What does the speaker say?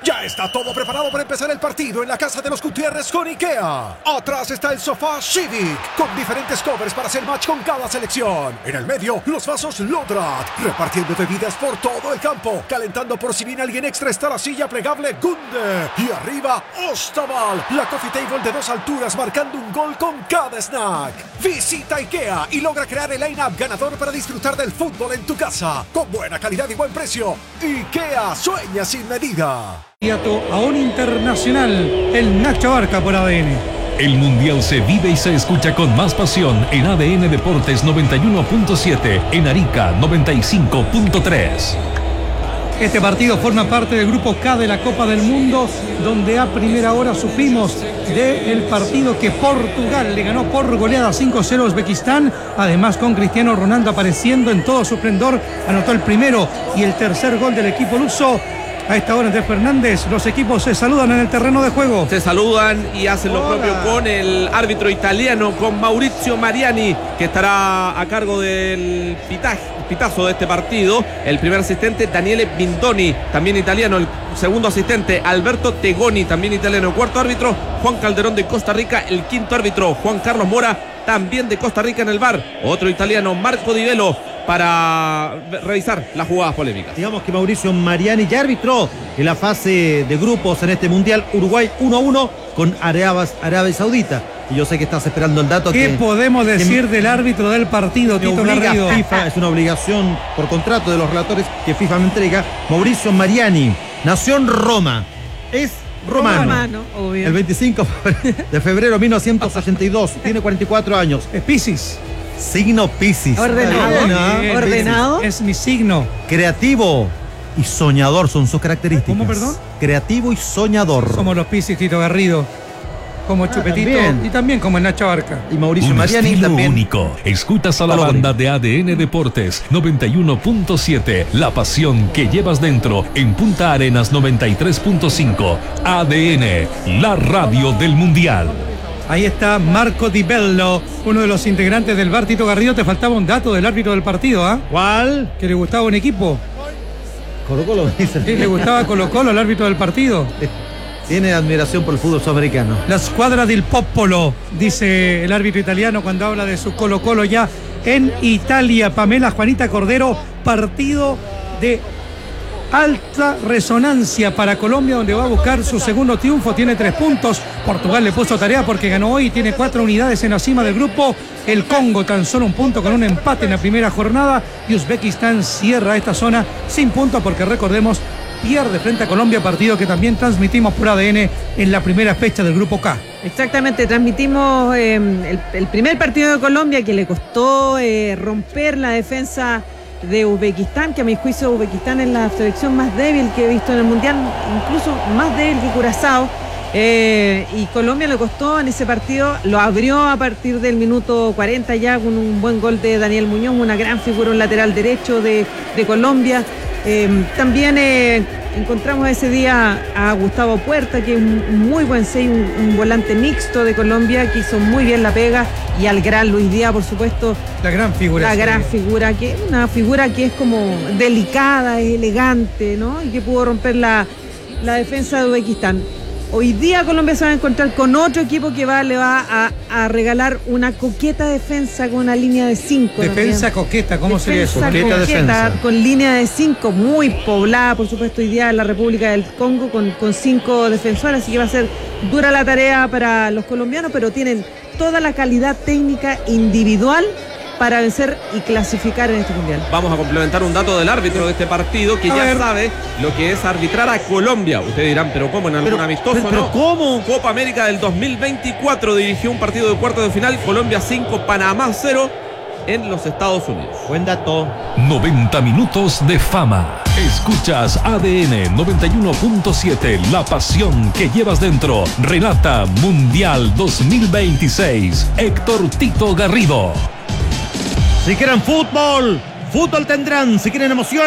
Ya está todo preparado para empezar el partido en la casa de los Gutiérrez con IKEA. Atrás está el sofá Civic, con diferentes covers para hacer match con cada selección. En el medio, los vasos Lodrat, repartiendo bebidas por todo el campo. Calentando por si viene alguien extra está la silla plegable Gunde. Y arriba, Ostaval, la coffee table de 2 alturas marcando un gol con cada snack. Visita IKEA y logra crear el line-up ganador para disfrutar del fútbol en tu casa. Con buena calidad y buen precio. IKEA sueña sin medida. A un internacional, el Nacho Barca por ADN. El Mundial se vive y se escucha con más pasión en ADN Deportes 91.7, en Arica 95.3. Este partido forma parte del grupo K de la Copa del Mundo, donde a primera hora supimos del partido que Portugal le ganó por goleada 5-0 a Uzbekistán, además con Cristiano Ronaldo apareciendo en todo su esplendor, anotó el primero y el tercer gol del equipo luso. A esta hora, Andrés Fernández, los equipos se saludan en el terreno de juego. Se saludan y hacen lo propio con el árbitro italiano, con Maurizio Mariani, que estará a cargo del pitazo de este partido. El primer asistente, Daniele Bindoni, también italiano. El segundo asistente, Alberto Tegoni, también italiano. El cuarto árbitro, Juan Calderón de Costa Rica. El quinto árbitro, Juan Carlos Mora, también de Costa Rica en el VAR. Otro italiano, Marco Di Velo, para revisar las jugadas polémicas. Digamos que Mauricio Mariani ya arbitró en la fase de grupos en este Mundial. Uruguay 1-1 con Arabia Saudita. Y yo sé que estás esperando el dato. ¿Qué podemos decir del árbitro del partido, Tito Garrido? FIFA, es una obligación por contrato de los relatores que FIFA me entrega. Mauricio Mariani nació en Roma. Es romano, obvio. El 25 de febrero de 1982. Tiene 44 años. Es Piscis. Signo Piscis. Ordenado. Es mi signo. Creativo y soñador son sus características. ¿Cómo, perdón? Creativo y soñador. Somos los Piscis, Tito Garrido. Como Chupetito también. Y también como el Nacho Barca. Y Mauricio Un Mariani estilo también. único. Escuchas a la banda de ADN Deportes 91.7. La pasión que llevas dentro en Punta Arenas 93.5. ADN, la radio del Mundial. Ahí está Marco Di Bello, uno de los integrantes del VAR. Tito Garrido, te faltaba un dato del árbitro del partido, ¿ah? ¿Cuál? Que le gustaba un equipo. Colo-Colo, dice. Sí, le gustaba Colo-Colo, el árbitro del partido. Tiene admiración por el fútbol sudamericano. La squadra del popolo, dice el árbitro italiano cuando habla de su Colo-Colo ya en Italia. Pamela Juanita Cordero, partido de alta resonancia para Colombia, donde va a buscar su segundo triunfo. Tiene 3 puntos. Portugal le puso tarea porque ganó hoy y tiene 4 unidades en la cima del grupo. El Congo tan solo un punto con un empate en la primera jornada. Y Uzbekistán cierra esta zona sin puntos porque, recordemos, pierde frente a Colombia, partido que también transmitimos por ADN en la primera fecha del grupo K. Exactamente, transmitimos el primer partido de Colombia, que le costó romper la defensa de Uzbekistán, que a mi juicio Uzbekistán es la selección más débil que he visto en el Mundial, incluso más débil que Curazao. Y Colombia le costó en ese partido, lo abrió a partir del minuto 40 ya con un buen gol de Daniel Muñoz, una gran figura, un lateral derecho de Colombia. También encontramos ese día a Gustavo Puerta, que es un muy buen 6, un volante mixto de Colombia, que hizo muy bien la pega, y al gran Luis Díaz, por supuesto. La gran figura. Que es una figura que es como delicada, es elegante, ¿no? Y que pudo romper la defensa de Uzbekistán. Hoy día Colombia se va a encontrar con otro equipo que le va a regalar una coqueta defensa con una línea de 5. Defensa coqueta, ¿cómo sería eso? Coqueta defensa. Con línea de 5, muy poblada, por supuesto, hoy día en la República del Congo, con 5 defensores, así que va a ser dura la tarea para los colombianos, pero tienen toda la calidad técnica individual para vencer y clasificar en este Mundial. Vamos a complementar un dato del árbitro de este partido, que ya sabe lo que es arbitrar a Colombia. Ustedes dirán, ¿pero cómo? ¿En algún amistoso? ¿Pero no? cómo? Copa América del 2024 dirigió un partido de cuartos de final. Colombia 5, Panamá 0 en los Estados Unidos. Buen dato. 90 minutos de fama. Escuchas ADN 91.7, la pasión que llevas dentro. Relata Mundial 2026, Héctor Tito Garrido. Si quieren fútbol tendrán. Si quieren emoción,